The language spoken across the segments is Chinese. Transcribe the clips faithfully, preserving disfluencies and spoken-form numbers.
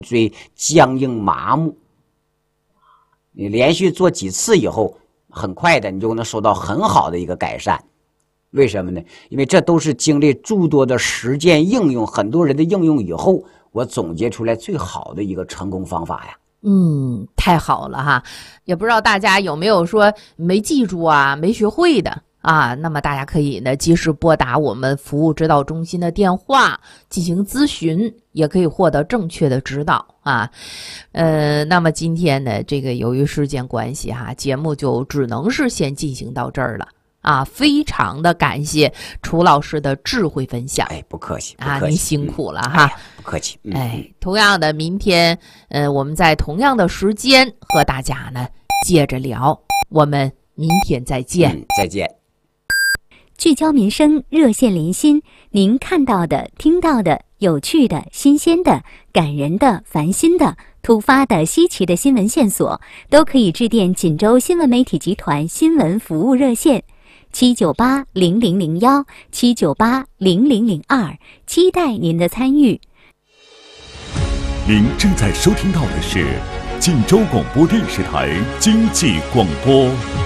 椎僵硬麻木。你连续做几次以后，很快的你就能收到很好的一个改善。为什么呢？因为这都是经历诸多的实践应用，很多人的应用以后，我总结出来最好的一个成功方法呀。 嗯，太好了哈！也不知道大家有没有说没记住啊、没学会的啊？那么大家可以呢及时拨打我们服务指导中心的电话进行咨询，也可以获得正确的指导啊。呃，那么今天呢，这个由于时间关系哈，节目就只能是先进行到这儿了。啊，非常的感谢楚老师的智慧分享。 哎，不客气，不啊， 客气您辛苦了哈。 哎、不客气。嗯、 哎，同样的，明天呃，我们在同样的时间和大家呢接着聊。我们明天再见。 嗯、再见。 聚焦民生，热线连心，您看到的、听到的、有趣的、新鲜的、感人的、烦心的、突发的、稀奇的新闻线索，都可以致电锦州新闻媒体集团新闻服务热线。七九八零零零幺七九八零零零二，期待您的参与。 您正在收听到的是锦州广播电视台经济广播。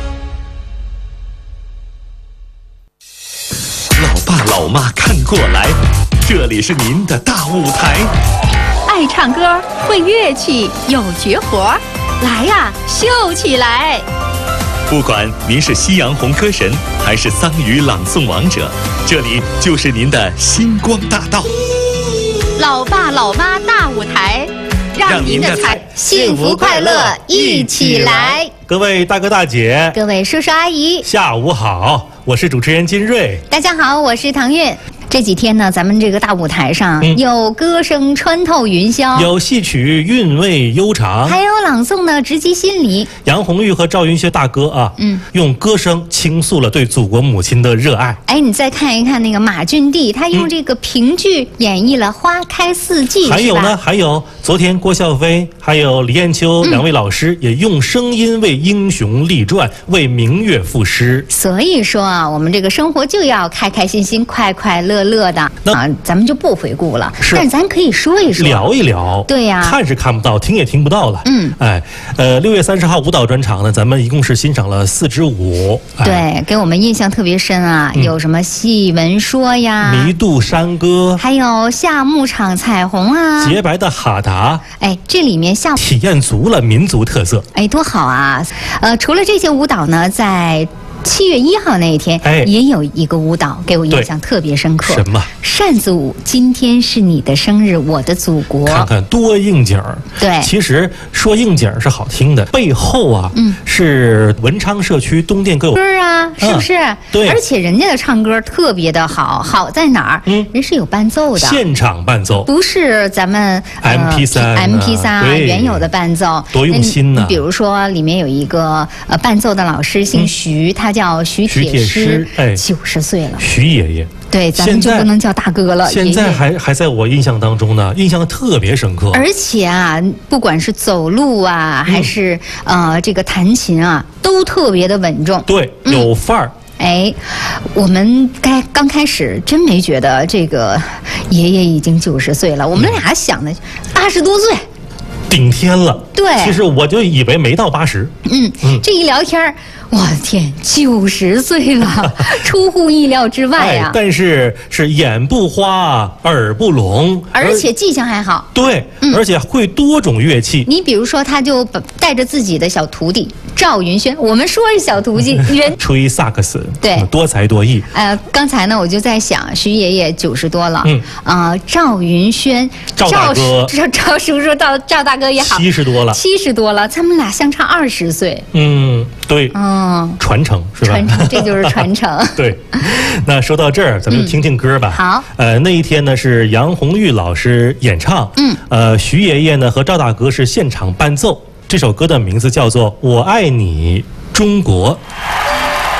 老爸老妈看过来，这里是您的大舞台。 爱唱歌，会乐器，有绝活，来呀，秀起来！ 不管您是夕阳红歌神，还是桑语朗诵王者，这里就是您的星光大道。 老爸老妈大舞台，让您的彩幸福快乐一起来。 各位大哥大姐， 各位叔叔阿姨， 下午好，我是主持人金瑞。 大家好，我是唐韵。这几天呢，咱们这个大舞台上、嗯、有歌声穿透云霄， 有戏曲韵味悠长， 还有朗诵呢直击心里。 杨红玉和赵云轩大哥啊，嗯，用歌声倾诉了对祖国母亲的热爱。 哎，你再看一看那个马俊娣，他用这个评剧演绎了《花开四季》嗯， 还有呢，还有昨天郭笑飞还有李艳秋两位老师也用声音为英雄立传，为明月赋诗。 所以说啊，我们这个生活就要开开心心、快快乐乐的啊，咱们就不回顾了，但是咱可以说一说， 聊一聊。 对呀、啊， 看是看不到，听也听不到了。嗯，哎，呃，六月三十号舞蹈专场呢，咱们一共是欣赏了四支舞。 对，哎、给我们印象特别深啊，嗯、有什么戏文说呀， 弥渡山歌， 还有夏牧场彩虹啊， 洁白的哈达。 哎，这里面夏体验足了民族特色。 哎，多好啊！呃，除了这些舞蹈呢，在七月一号那一天，哎，也有一个舞蹈给我印象特别深刻。 什么？ 扇子舞。今天是你的生日，我的祖国。 看看多应景儿。 对， 其实说应景儿是好听的，背后啊，嗯，是文昌社区东电歌友歌啊，是不是？ 嗯、对。 而且人家的唱歌特别的好，好在哪儿？嗯，人是有伴奏的， 现场伴奏， 不是咱们 M P 三、 M P 三原有的伴奏， 多用心呐、啊！ 比如说里面有一个呃伴奏的老师姓徐，嗯、他叫徐铁师，哎，九十岁了， 徐爷爷。 对，咱们就不能叫大哥了。 现在还还在我印象当中呢，印象特别深刻。 而且啊，不管是走路啊，嗯、还是呃这个弹琴啊，都特别的稳重。 对，有范儿。 嗯、哎，我们该刚开始真没觉得这个爷爷已经九十岁了，我们俩想的八十多岁。 顶天了， 对， 其实我就以为没到八十。 嗯嗯，这一聊天，我的天，九十岁了，出乎意料之外呀、啊哎。但是是眼不花，耳不聋， 而且记性还好。 对，嗯、而且会多种乐器。 你比如说，他就带着自己的小徒弟赵云轩，我们说是小徒弟，人吹萨克斯， 对， 多才多艺。 呃，刚才呢，我就在想，徐爷爷九十多了，嗯，啊、呃，赵云轩， 赵大哥， 赵赵叔叔，赵赵大哥。也好， 七十多了， 七十多了，他们俩相差二十岁。 嗯，对，嗯，传承是吧？ 传承，这就是传承。 对，那说到这儿，咱们就听听歌吧。 嗯、好， 呃，那一天呢是杨红玉老师演唱，嗯，呃，徐爷爷呢和赵大哥是现场伴奏。这首歌的名字叫做《我爱你中国》。